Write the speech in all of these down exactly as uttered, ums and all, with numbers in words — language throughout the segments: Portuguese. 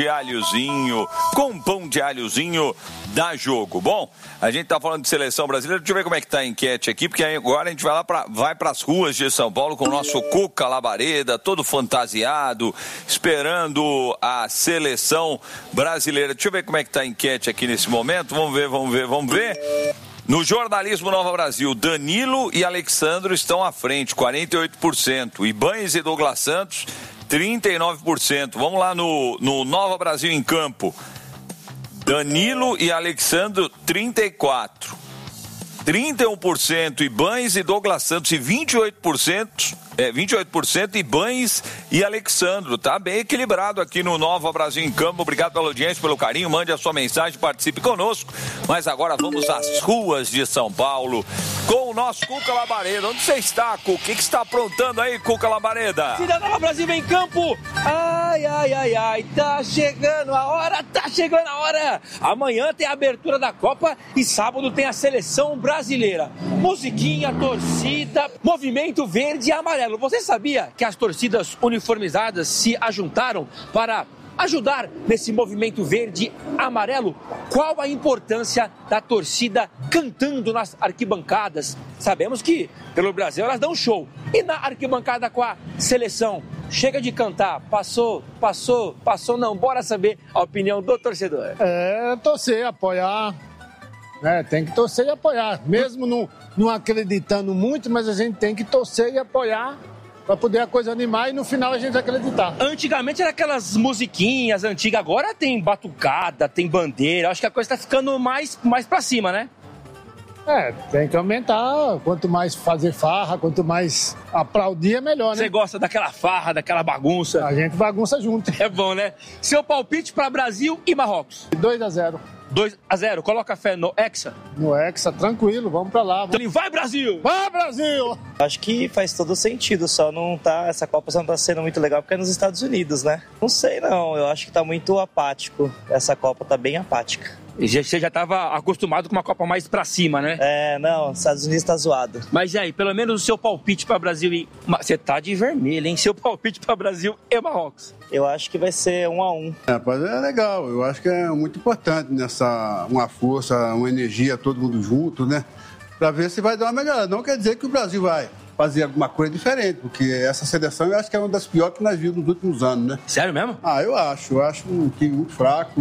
de alhozinho, com pão de alhozinho dá jogo. Bom, a gente tá falando de seleção brasileira, deixa eu ver como é que tá a enquete aqui, porque agora a gente vai lá pra, vai pras ruas de São Paulo com o nosso Cuca Labareda, todo fantasiado, esperando a seleção brasileira. Deixa eu ver como é que tá a enquete aqui nesse momento, vamos ver, vamos ver, vamos ver. No jornalismo Nova Brasil, Danilo e Alexandro estão à frente, quarenta e oito por cento. Ibanes e Douglas Santos, trinta e nove por cento. Vamos lá no, no Nova Brasil em Campo. Danilo e Alexandro, trinta e quatro por cento. trinta e um por cento Ibanes e Douglas Santos e vinte e oito por cento, é, vinte e oito por cento Ibanes e Alexandro. Tá bem equilibrado aqui no Nova Brasil em Campo. Obrigado pela audiência, pelo carinho. Mande a sua mensagem, participe conosco. Mas agora vamos às ruas de São Paulo com o nosso Cuca Labareda. Onde você está, Cuca? O que, que está aprontando aí, Cuca Labareda? Cidade Nova Brasil em Campo. Ai, ai, ai, ai. Tá chegando a hora, tá chegando a hora. Amanhã tem a abertura da Copa e sábado tem a seleção brasileira. Musiquinha, torcida, movimento verde e amarelo. Você sabia que as torcidas uniformizadas se ajuntaram para ajudar nesse movimento verde amarelo? Qual a importância da torcida cantando nas arquibancadas? Sabemos que pelo Brasil elas dão show. E na arquibancada com a seleção? Chega de cantar, passou, passou, passou, não. Bora saber a opinião do torcedor. É, torcer, apoiar. É, tem que torcer e apoiar. Mesmo não, não acreditando muito, mas a gente tem que torcer e apoiar para poder a coisa animar e no final a gente acreditar. Antigamente era aquelas musiquinhas antigas, agora tem batucada, tem bandeira. Acho que a coisa tá ficando mais, mais pra cima, né? É, tem que aumentar. Quanto mais fazer farra, quanto mais aplaudir, é melhor, né? Você gosta daquela farra, daquela bagunça? A gente bagunça junto. É bom, né? Seu palpite para Brasil e Marrocos? dois a zero. dois a zero. Coloca fé no Hexa? No Hexa, tranquilo, vamos pra lá. Então, vai, Brasil! Vai, Brasil! Acho que faz todo sentido, só não tá, essa Copa só não tá sendo muito legal porque é nos Estados Unidos, né? Não sei não, eu acho que tá muito apático, essa Copa tá bem apática. Você já estava acostumado com uma Copa mais pra cima, né? É, não, os Estados Unidos tá zoado. Mas e aí, pelo menos o seu palpite para Brasil e... Você tá de vermelho, hein? Seu palpite para Brasil e Marrocos? Eu acho que vai ser um a um. É, rapaz, é legal. Eu acho que é muito importante nessa uma força, uma energia, todo mundo junto, né? Pra ver se vai dar uma melhorada. Não quer dizer que o Brasil vai fazer alguma coisa diferente, porque essa seleção eu acho que é uma das piores que nós vimos nos últimos anos, né? Sério mesmo? Ah, eu acho. Eu acho um time muito fraco...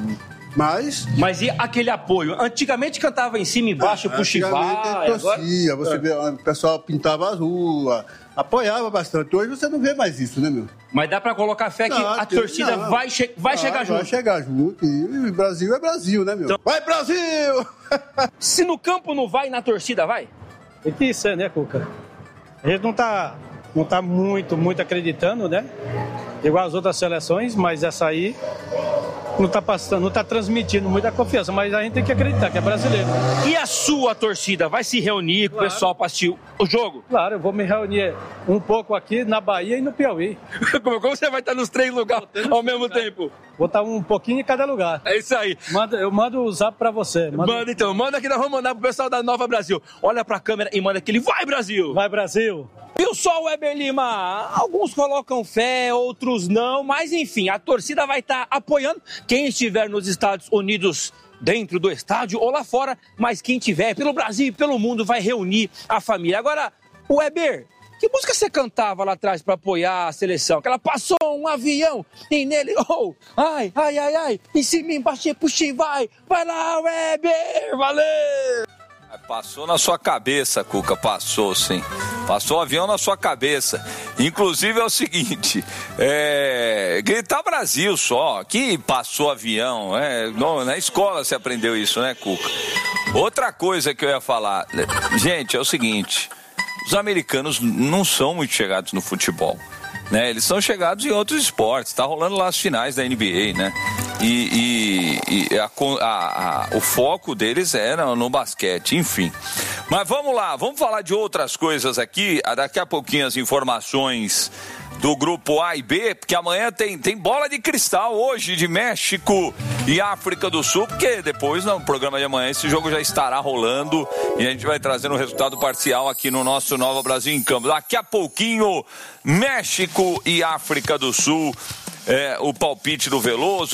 Mas... Mas e aquele apoio? Antigamente cantava em cima e embaixo, ah, puxa e vai. Torcia, agora... você vê, o pessoal pintava as ruas, apoiava bastante. Hoje você não vê mais isso, né, meu? Mas dá pra colocar fé que não, a torcida não, vai, che vai ah, chegar junto. Vai chegar junto. E o Brasil é Brasil, né, meu? Então... Vai, Brasil! Se no campo não vai, na torcida vai? Tem que ser, né, Cuca? A gente não tá, não tá muito, muito acreditando, né? Igual as outras seleções, mas essa aí... Não está passando, não está transmitindo muita confiança, mas a gente tem que acreditar que é brasileiro. E a sua torcida vai se reunir com claro. O pessoal para assistir o jogo? Claro, eu vou me reunir um pouco aqui na Bahia e no Piauí. como, como você vai estar nos três lugares ao mesmo lugar. tempo? Vou estar um pouquinho em cada lugar. É isso aí. Manda, eu mando o zap para você. Manda... manda então, manda que nós vamos mandar pro pessoal da Nova Brasil. Olha para a câmera e manda aquele vai Brasil! Vai Brasil! Viu só, Weber Lima? Alguns colocam fé, outros não, mas enfim, a torcida vai estar apoiando quem estiver nos Estados Unidos dentro do estádio ou lá fora, mas quem tiver pelo Brasil e pelo mundo vai reunir a família. Agora, Weber, que música você cantava lá atrás para apoiar a seleção? Que ela passou um avião e nele, oh, ai, ai, ai, ai, em cima, embaixo, puxa e vai, vai lá, Weber, valeu! Passou na sua cabeça, Cuca, passou sim. Passou o avião na sua cabeça. Inclusive é o seguinte, é... gritar Brasil só, que passou avião, é... Não, na escola você aprendeu isso, né, Cuca? Outra coisa que eu ia falar, gente, é o seguinte, os americanos não são muito chegados no futebol, né? Eles são chegados em outros esportes, tá rolando lá as finais da N B A, né? E, e, e a, a, a, o foco deles era no basquete, enfim. Mas vamos lá, vamos falar de outras coisas aqui. Daqui a pouquinho as informações do grupo A e B, porque amanhã tem, tem bola de cristal hoje de México e África do Sul, porque depois no programa de amanhã esse jogo já estará rolando e a gente vai trazendo o resultado parcial aqui no nosso Nova Brasil em Campo. Daqui a pouquinho, México e África do Sul, é, o palpite do Veloso.